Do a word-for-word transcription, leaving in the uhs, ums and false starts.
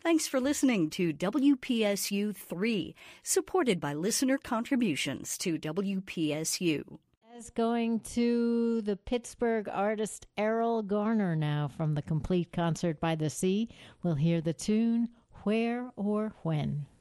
Thanks for listening to W P S U three, supported by listener contributions to W P S U. As going to the Pittsburgh artist Errol Garner now from the Complete Concert by the Sea. We'll hear the tune Where or When.